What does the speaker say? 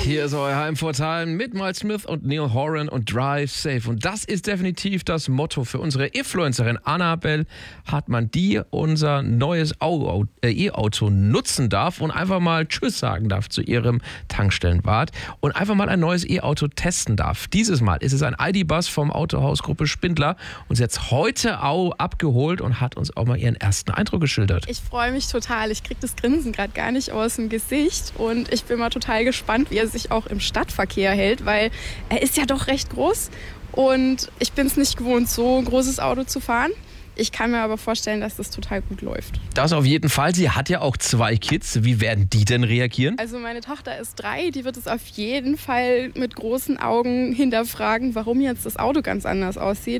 Hier ist euer Heimvorteil mit Miles Smith und Neil Horan und Drive Safe. Und das ist definitiv das Motto für unsere Influencerin Annabelle Hartmann, die unser neues E-Auto nutzen darf und einfach mal Tschüss sagen darf zu ihrem Tankstellenwart und einfach mal ein neues E-Auto testen darf. Dieses Mal ist es ein ID.Buzz vom Autohausgruppe Spindler und sie hat es heute auch abgeholt und hat uns auch mal ihren ersten Eindruck geschildert. Ich freue mich total. Ich kriege das Grinsen gerade gar nicht aus dem Gesicht und ich bin mal total gespannt, wie er sich auch im Stadtverkehr hält, weil er ist ja doch recht groß und ich bin es nicht gewohnt, so ein großes Auto zu fahren. Ich kann mir aber vorstellen, dass das total gut läuft. Das auf jeden Fall. Sie hat ja auch 2 Kids. Wie werden die denn reagieren? Also meine Tochter ist 3, die wird es auf jeden Fall mit großen Augen hinterfragen, warum jetzt das Auto ganz anders aussieht.